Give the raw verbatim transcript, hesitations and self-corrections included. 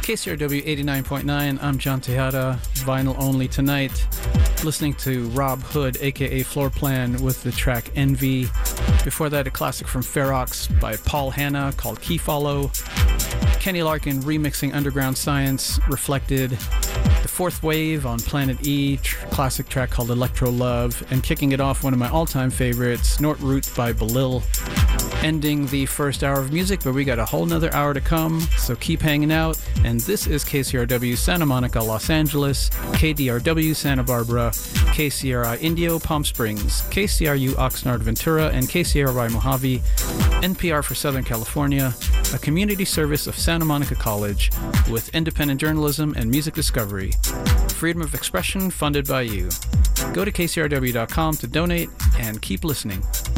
K C R W eighty-nine point nine, I'm John Tejada, vinyl only tonight. Listening to Rob Hood, aka Floorplan, with the track Envy. Before that, a classic from Ferox by Paul Hanna called Key Follow. Kenny Larkin remixing Underground Science, Reflected. The Fourth Wave on Planet E, tr- classic track called Electro Love. And kicking it off, one of my all-time favorites, Nort Root by Belil. Ending the first hour of music, but we got a whole nother hour to come, so keep hanging out. And this is K C R W Santa Monica, Los Angeles, K D R W Santa Barbara, K C R I Indio, Palm Springs, K C R U Oxnard, Ventura, and K C R Y Mojave, N P R for Southern California, a community service of Santa Monica College with independent journalism and music discovery. Freedom of expression funded by you. Go to K C R W dot com to donate and keep listening.